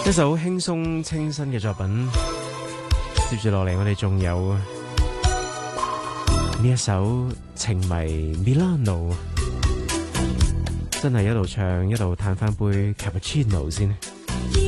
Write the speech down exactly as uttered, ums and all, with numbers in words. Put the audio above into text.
一首輕鬆清新嘅作品。接住落嚟，我哋仲有呢一首情迷 Milano， 真係一路唱一路嘆翻杯 cappuccino 先。